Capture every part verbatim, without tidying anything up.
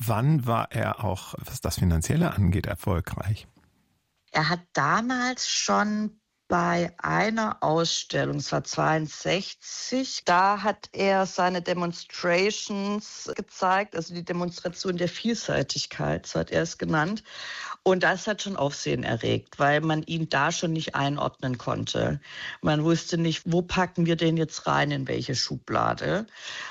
wann war er auch, was das Finanzielle angeht, erfolgreich? Er hat damals schon bei einer Ausstellung, es war zweiundsechzig, da hat er seine Demonstrations gezeigt, also die Demonstration der Vielseitigkeit, so hat er es genannt. Und das hat schon Aufsehen erregt, weil man ihn da schon nicht einordnen konnte. Man wusste nicht, wo packen wir den jetzt rein, in welche Schublade.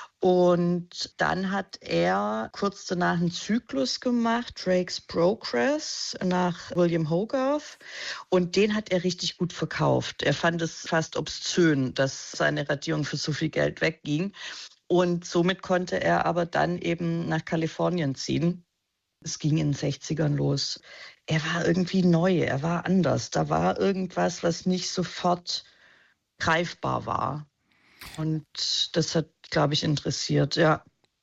Und dann hat er kurz danach einen Zyklus gemacht, Drake's Progress, nach William Hogarth. Und den hat er richtig gut verkauft. Er fand es fast obszön, dass seine Radierung für so viel Geld wegging. Und somit konnte er aber dann eben nach Kalifornien ziehen. Es ging in den sechzigern los. Er war irgendwie neu, er war anders. Da war irgendwas, was nicht sofort greifbar war. Und das hat, glaube ich, interessiert, ja.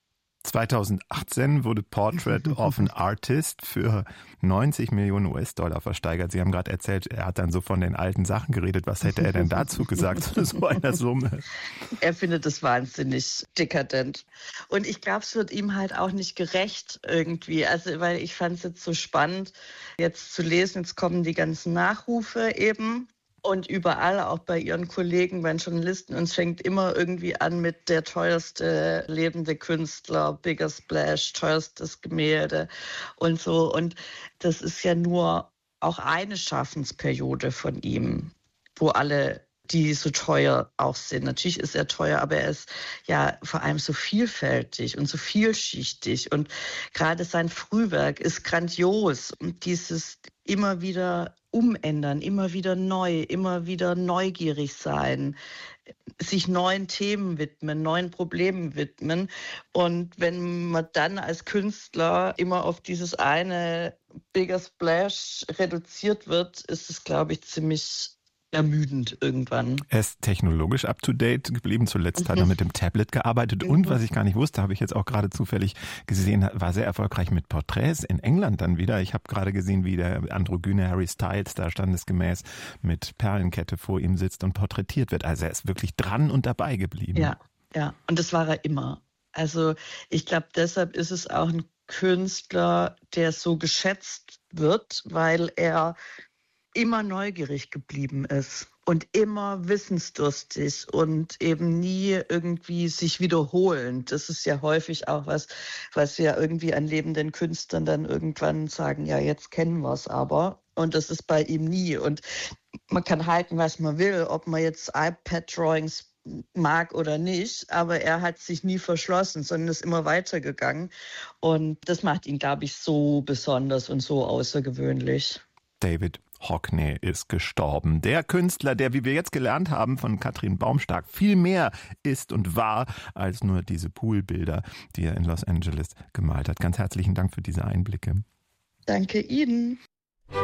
zweitausendachtzehn wurde Portrait of an Artist für neunzig Millionen U S-Dollar versteigert. Sie haben gerade erzählt, er hat dann so von den alten Sachen geredet. Was hätte er denn dazu gesagt zu so einer Summe? Er findet es wahnsinnig dekadent. Und ich glaube, es wird ihm halt auch nicht gerecht irgendwie. Also, weil ich fand es jetzt so spannend, jetzt zu lesen. Jetzt kommen die ganzen Nachrufe eben. Und überall, auch bei ihren Kollegen, bei den Journalisten, und es fängt immer irgendwie an mit der teuerste lebende Künstler, Bigger Splash, teuerstes Gemälde und so. Und das ist ja nur auch eine Schaffensperiode von ihm, wo alle, die so teuer auch sind. Natürlich ist er teuer, aber er ist ja vor allem so vielfältig und so vielschichtig. Und gerade sein Frühwerk ist grandios. Und dieses immer wieder umändern, immer wieder neu, immer wieder neugierig sein, sich neuen Themen widmen, neuen Problemen widmen. Und wenn man dann als Künstler immer auf dieses eine Bigger Splash reduziert wird, ist es, glaube ich, ziemlich ermüdend irgendwann. Er ist technologisch up-to-date geblieben. Zuletzt mhm. hat er mit dem Tablet gearbeitet. Mhm. Und was ich gar nicht wusste, habe ich jetzt auch gerade zufällig gesehen, war sehr erfolgreich mit Porträts in England dann wieder. Ich habe gerade gesehen, wie der androgyne Harry Styles da standesgemäß mit Perlenkette vor ihm sitzt und porträtiert wird. Also er ist wirklich dran und dabei geblieben. Ja, ja. Und das war er immer. Also ich glaube, deshalb ist es auch ein Künstler, der so geschätzt wird, weil er immer neugierig geblieben ist und immer wissensdurstig und eben nie irgendwie sich wiederholend. Das ist ja häufig auch was, was wir irgendwie an lebenden Künstlern dann irgendwann sagen, ja, jetzt kennen wir es aber. Und das ist bei ihm nie. Und man kann halten, was man will, ob man jetzt iPad-Drawings mag oder nicht, aber er hat sich nie verschlossen, sondern ist immer weitergegangen. Und das macht ihn, glaube ich, so besonders und so außergewöhnlich. David Hockney ist gestorben. Der Künstler, der, wie wir jetzt gelernt haben von Katrin Baumstark, viel mehr ist und war als nur diese Poolbilder, die er in Los Angeles gemalt hat. Ganz herzlichen Dank für diese Einblicke. Danke Ihnen.